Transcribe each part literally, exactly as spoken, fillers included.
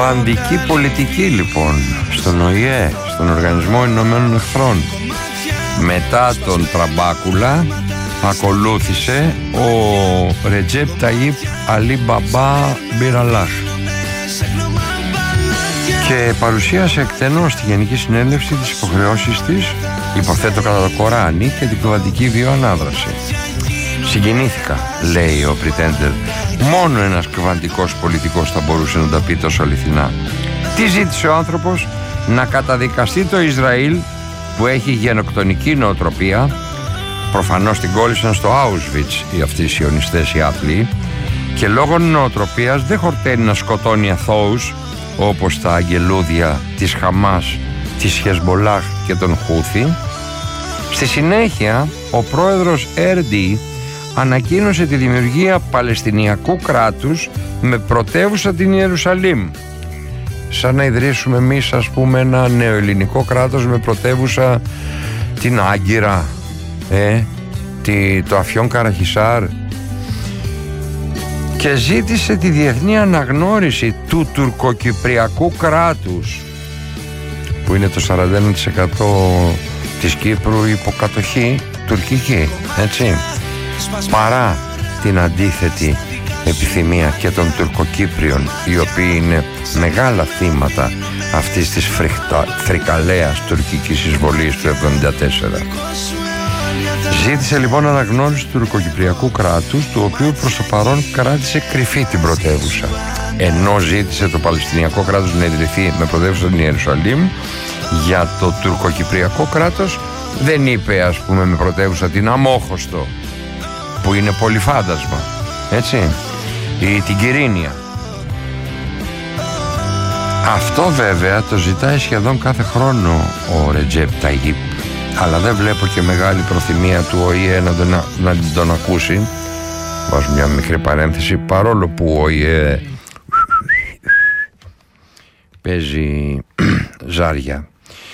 Κβαντική πολιτική λοιπόν στον Ο Η Ε, στον Οργανισμό Ηνωμένων Εχθρών. Μετά τον Τραμπάκουλα ακολούθησε ο Ρετζέπ Ταγίπ Αλί Μπαμπά Μπιραλάχ και παρουσίασε εκτενώς στη Γενική Συνέλευση τις υποχρεώσεις της, υποθέτω κατά το Κοράνι, και την κβαντική βιοανάδραση. Συγκινήθηκα, λέει ο Πριτέντερ. Μόνο ένας κβαντικός πολιτικός θα μπορούσε να τα πει τόσο αληθινά. Τι ζήτησε ο άνθρωπος? Να καταδικαστεί το Ισραήλ, που έχει γενοκτονική νοοτροπία. Προφανώς την κόλλησαν στο Auschwitz οι αυτοί οι σιωνιστές οι άθλοι, και λόγω νοοτροπίας δεν χορταίνει να σκοτώνει αθώους όπως τα αγγελούδια της Χαμάς, της Χεσμολάχ και των Χούθη. Στη συνέχεια ο πρόεδρος Έρντι ανακοίνωσε τη δημιουργία Παλαιστινιακού κράτους με πρωτεύουσα την Ιερουσαλήμ. Σαν να ιδρύσουμε εμείς, ας πούμε, ένα νεοελληνικό κράτος με πρωτεύουσα την Άγκυρα, ε, τη, το Αφιόν Καραχισάρ, και ζήτησε τη διεθνή αναγνώριση του τουρκοκυπριακού κράτους, που είναι το σαράντα ένα τοις εκατό της Κύπρου υποκατοχή τουρκική, έτσι, παρά την αντίθετη επιθυμία και των Τουρκοκύπριων, οι οποίοι είναι μεγάλα θύματα αυτής της φρικτά, φρικαλαίας τουρκικής εισβολής του εβδομήντα τέσσερα. Ζήτησε λοιπόν αναγνώριση του τουρκοκυπριακού κράτους, του οποίου προς το παρόν κράτησε κρυφή την πρωτεύουσα. Ενώ ζήτησε το Παλαιστινιακό κράτος να ιδρυθεί με πρωτεύουσα την Ιερουσαλήμ, για το τουρκοκυπριακό κράτος δεν είπε, ας πούμε, με πρωτεύουσα την Αμόχωστο, που είναι πολυφάντασμα, έτσι, ή την Κυρίνια. Αυτό βέβαια το ζητάει σχεδόν κάθε χρόνο ο Ρετζέπ Ταγίπ, αλλά δεν βλέπω και μεγάλη προθυμία του Ο Η Ε να τον, να τον ακούσει. Βάζω μια μικρή παρένθεση, παρόλο που ο Η Ε παίζει ζάρια.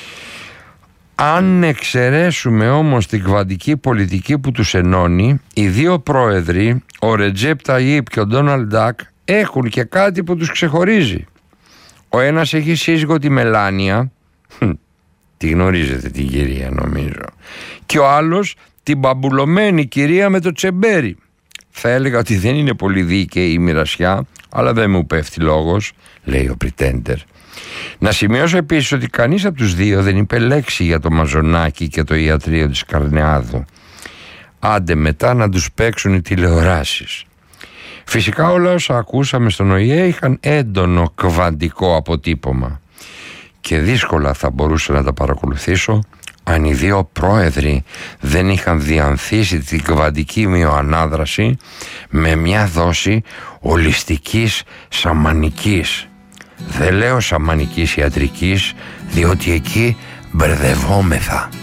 Αν εξαιρέσουμε όμως την κβαντική πολιτική που τους ενώνει, οι δύο πρόεδροι, ο Ρετζέπ Ταγίπ και ο Ντόναλντ Ντακ, έχουν και κάτι που τους ξεχωρίζει. Ο ένας έχει σύζυγο τη Μελάνια, τη γνωρίζετε την κυρία νομίζω, και ο άλλος την μπαμπουλωμένη κυρία με το τσεμπέρι. Θα έλεγα ότι δεν είναι πολύ δίκαιη η μοιρασιά, αλλά δεν μου πέφτει λόγος, λέει ο Πριτέντερ. Να σημειώσω επίσης ότι κανείς από τους δύο δεν είπε λέξη για το Μαζονάκι και το ιατρείο της Καρνεάδου. Άντε μετά να τους παίξουν οι τηλεοράσεις. Φυσικά όλα όσα ακούσαμε στον Ο Η Ε είχαν έντονο κβαντικό αποτύπωμα και δύσκολα θα μπορούσα να τα παρακολουθήσω αν οι δύο πρόεδροι δεν είχαν διανθίσει την κβαντική μειοανάδραση με μια δόση ολιστικής σαμανικής. Δεν λέω σαμανικής ιατρικής, διότι εκεί μπερδευόμεθα.